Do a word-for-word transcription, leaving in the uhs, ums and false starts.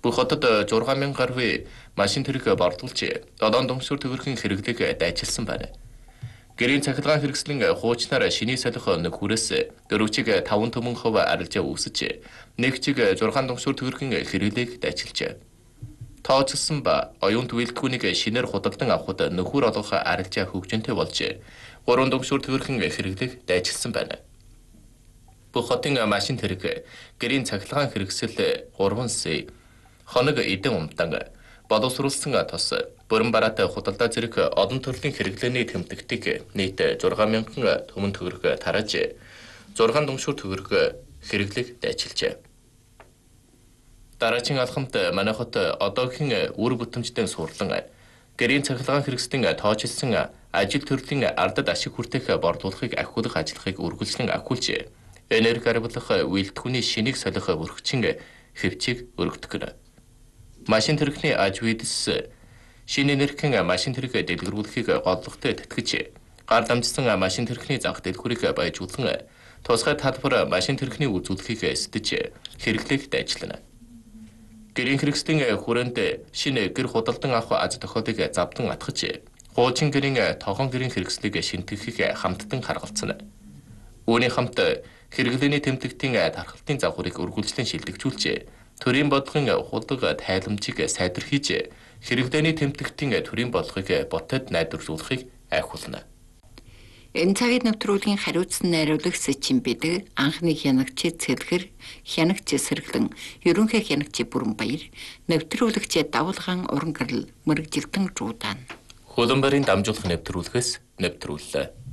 Бүх хотод зургаан мянган гаруй машин тэрэг борлуулж долоон думсуур төгөрхийн хэрэглээг дайчилсан байна. Гэрийн цахилгаан хэрэгслэн хуучнаар шиний солих нөхөрөөс дөрвчиг таван төмөн хувь арилжаа үүсэж нэг чиг зургаан думсуур төгөрхийн хэрэглээг дайчилжээ. Тооцсон ба оюун түвэлтгүүнийг шинээр худалдан авахд нөхөр олгох арилжаа хөгжинтэй болж гурван думсуур төгөрхийн хэрэглээг дайчилсан байна. Бүх хотын машин тэрэг гэрийн цахилгаан хэрэгсэл гурван сая хоног эдэн умтан боловсруулсан тус бүрэн бараатай худалдаа зэрэг олон төрлийн хэрэглээний тэмдэгтийг нийт зургаан мянган төмөн төгрөг тарааж зургаан думшуур төгрөг хэрэглээг дайчилжээ. Дараагийн алхамд манай хот одоогийн үр бүтэмжтэй сурлан гэрийн цахилгаан хэрэгслийн тоочилсан ажил төрлийн ардад ашиг хүртэх борлуулахыг ахиулах ажиллахыг үргэлжлэн ахиулж энерги арилгах үйлдвэрийн шинийг солих бүрхчин хэвчийг өргөдөх гэнэ. Машин тэрэгний аж үйдэс шинэ энергийн машин тэрэг дэлгэрүүлэхийг голлогтой тэтгэж гар дамжсан машин тэрэгний занх дэлгүүрийг баяжуулан тусгай талбар машин тэрэгний үзүүлэхийг эсдэж хэрэглээг дайчлана. Гэрийн хэрэгслийн хүрээнд шинэ гэр худалдан авах аз тохиолыг завдан атгаж хуучин гэрийн тохон гэрийн хэрэгслийг шинтгэхийг хамтдан харгалцсан. Үүний хамт хэрэглээний тэмдэгтийн тархалтын завхурыг үргэлжлэн шилдэгжүүлж төрийн бодлогын хулдаг тайламжийг сайдэрхийж хэрэглээний тэмдэгтийн төрийн бодлогыг ботод найдварлуулахыг айхуулна. Энэ цагийн нэвтрүүлгийн хариуцсан найруулагч Чин Бидэг, анхны хянагч Цэлгэр, хянагч Сэргэлэн, ерөнхий хянагч Бүрэнбаяр, нэвтрүүлэгч Давалгаан Уран гэрэл мэрэгжилтэн Жуудаан. Хөлбөмбөрийн дамжуулах нэвтрүүлгээс нэвтрүүллээ.